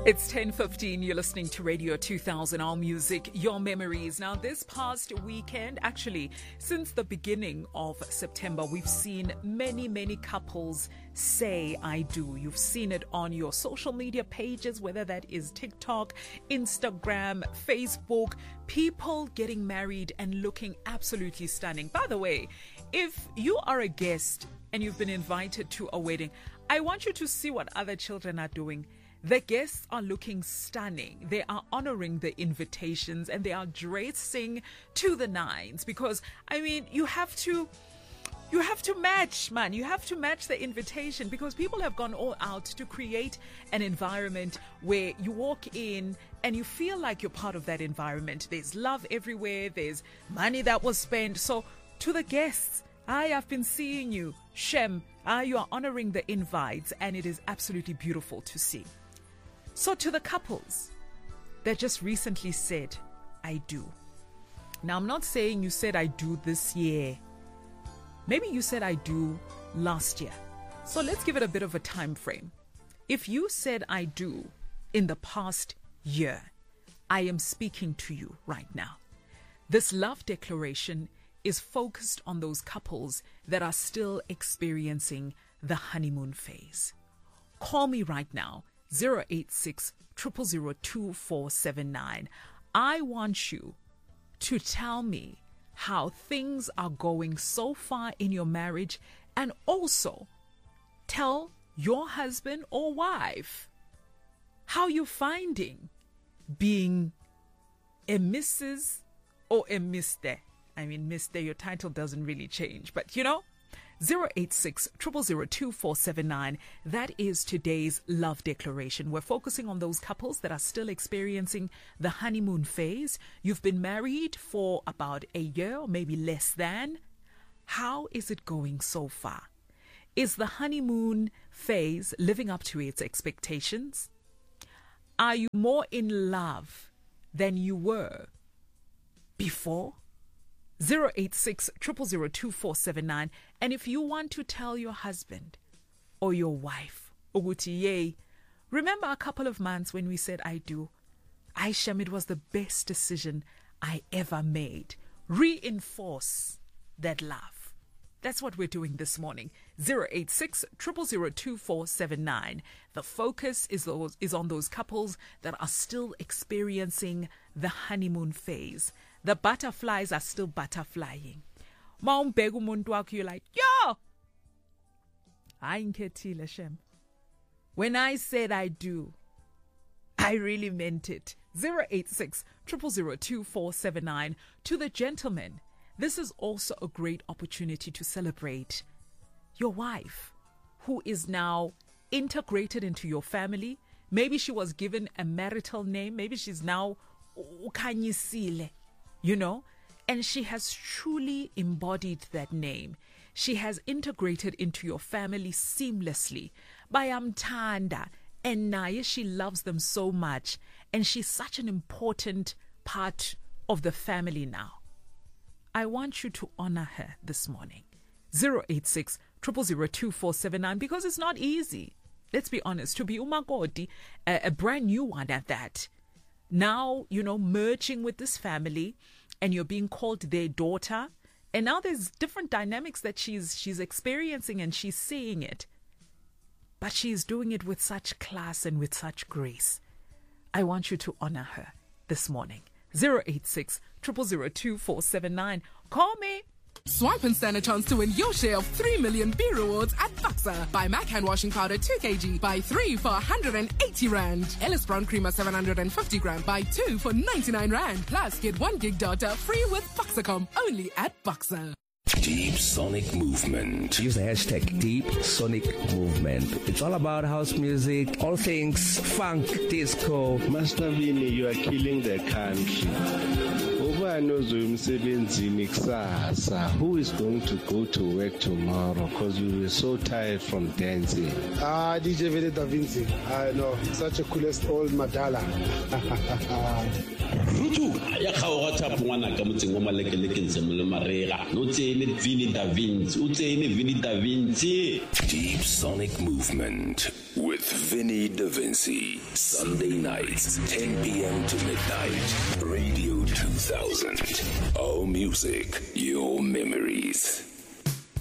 It's 10:15. You're listening to Radio 2000, our music, your memories. Now, this past weekend, actually, since the beginning of September, we've seen many couples say I do. You've seen it on your social media pages, whether that is TikTok, Instagram, Facebook, people getting married and looking absolutely stunning. By the way, if you are a guest and you've been invited to a wedding, I want you to see what other children are doing. The guests are looking stunning. They are honoring the invitations and they are dressing to the nines because, I mean, you have to match, man. You have to match the invitation because people have gone all out to create an environment where you walk in and you feel like you're part of that environment. There's love everywhere. There's money that was spent. So to the guests, I have been seeing you. Shem, you are honoring the invites and it is absolutely beautiful to see. So to the couples that just recently said, I do. Now, I'm not saying you said I do this year. Maybe you said I do last year. So let's give it a bit of a time frame. If you said I do in the past year, I am speaking to you right now. This love declaration is focused on those couples that are still experiencing the honeymoon phase. Call me right now. 086 000 2479. I want you to tell me how things are going so far in your marriage and also tell your husband or wife how you're finding being a Mrs. or a Mr. I mean, Mr., your title doesn't really change, but you know, 086 000 2479. That is today's love declaration. We're focusing on those couples that are still experiencing the honeymoon phase. You've been married for about a year or maybe less than. How is it going so far? Is the honeymoon phase living up to its expectations? Are you more in love than you were before? 086 000 2479. And if you want to tell your husband or your wife, Uguti, yay, remember a couple of months when we said I do? Aisha, it was the best decision I ever made. Reinforce that love. That's what we're doing this morning. 086 000 2479. The focus is on those couples that are still experiencing the honeymoon phase. The butterflies are still butterflying. You're like, yo! When I said I do, I really meant it. 086 000 2479. To the gentlemen, this is also a great opportunity to celebrate your wife, who is now integrated into your family. Maybe she was given a marital name. Maybe she's now Ukanyisile. You know, and she has truly embodied that name. She has integrated into your family seamlessly. Bayamtanda, and Naya, she loves them so much, and she's such an important part of the family now. I want you to honor her this morning. 086 000 2479, because it's not easy. Let's be honest, to be umakoti, a brand new one at that. Now, you know, merging with this family and you're being called their daughter. And now there's different dynamics that she's experiencing and she's seeing it. But she's doing it with such class and with such grace. I want you to honor her this morning. 086 000 2479. Call me. Swipe and stand a chance to win your share of 3 million beer rewards at Buxa. Buy MAC hand washing powder 2 kg. Buy 3 for 180 Rand. Ellis Brown Creamer 750 gram. Buy 2 for 99 Rand. Plus get 1 gig data free with Buxacom. Only at Buxa. Deep Sonic Movement. Use the hashtag Deep Sonic Movement. It's all about house music, all things funk, disco. Master Vini, you are killing the country. Who is going to go to work tomorrow because you were so tired from dancing? DJ Vini Da Vinci. I know, such a coolest old Madala. Rutu ya khaogata pungwana ka motseng o malekeleke ntsemo le marega no tsene Vini Da Vinci o tsene Vini Da Vinci. Deep Sonic Movement with with Vinny Da Vinci. Sunday nights, 10 p.m. to midnight. Radio 2000. Our music, your memories.